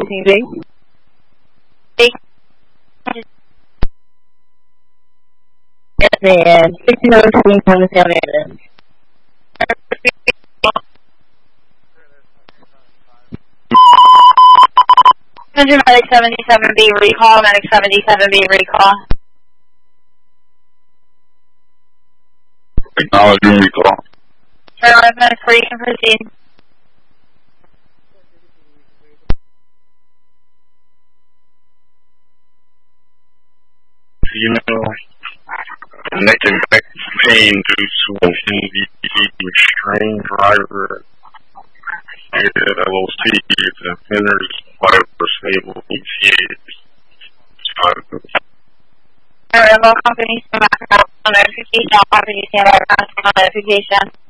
TV. Yes, ma'am. 1602 Thomastown, Maryland. Medic 77B recall, Medic 77B recall. Acknowledging recall. Medic 4, you can proceed. Female, neck and back pain due to an NVP restrained driver. LOC, the offender's vital stable ETA. All companies, notification, all companies, notification.